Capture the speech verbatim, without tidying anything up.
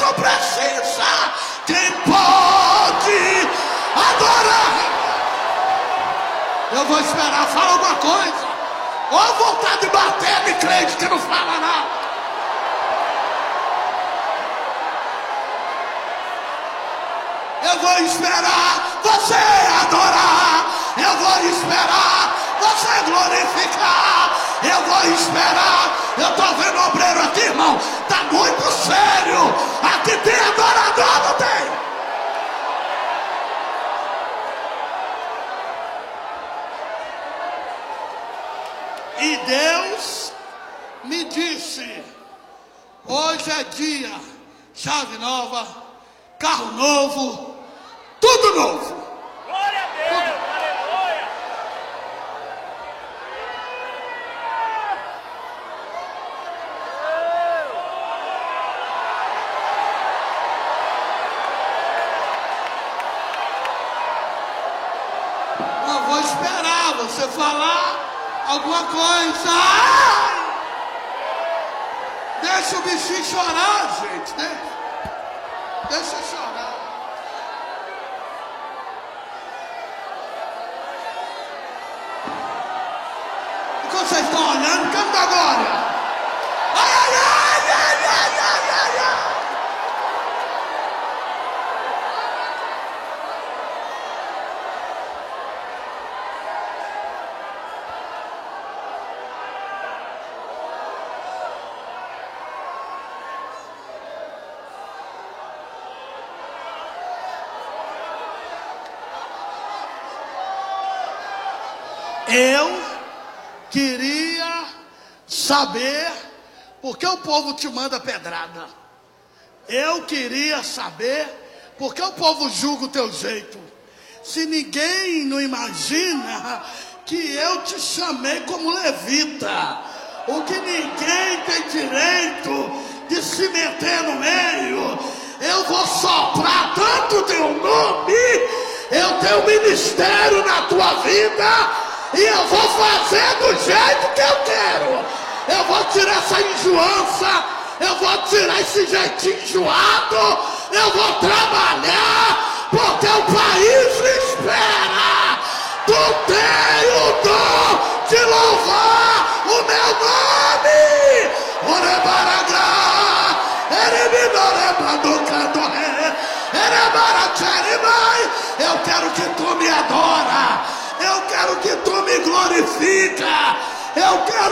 tu precisa. Quem pode adorar? Eu vou esperar, fala alguma coisa. Ou vontade de bater de crente que não fala nada. Eu vou esperar você adorar. Eu vou esperar você glorificar. Eu vou esperar. Eu tô vendo o obreiro aqui, irmão. Tá muito sério. Aqui tem adorador, não tem? E Deus me disse: hoje é dia, chave nova, carro novo, tudo novo. Glória a Deus, tudo. Aleluia. Eu vou esperar você falar alguma coisa. Ai! Deixa o bichinho chorar, gente. Deixa, deixa eu chorar. Enquanto vocês estão olhando, canta agora. Ai, ai, ai, ai, ai, ai, ai, ai. Eu queria saber por que o povo te manda pedrada. Eu queria saber por que o povo julga o teu jeito. Se ninguém não imagina que eu te chamei como levita, o que ninguém tem direito de se meter no meio. Eu vou soprar tanto teu nome, eu tenho ministério na tua vida. E eu vou fazer do jeito que eu quero. Eu vou tirar essa enjoança. Eu vou tirar esse jeitinho enjoado. Eu vou trabalhar, porque o país espera. Tu tem o dom de louvar o meu nome. Orebaragrá, erebidorebadocadoré, erebaracharimai. Eu quero que tu me adora. Eu quero que tu me glorifica. Eu quero